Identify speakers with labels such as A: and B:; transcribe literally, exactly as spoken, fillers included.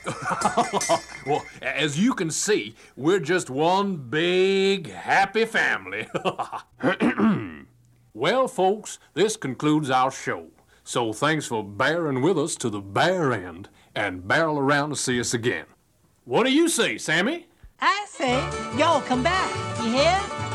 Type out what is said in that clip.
A: Well, as you can see, we're just one big happy family. Well, folks, this concludes our show. So thanks for bearing with us to the bare end and barrel around to see us again. What do you say, Sammy?
B: I say, y'all come back. You hear?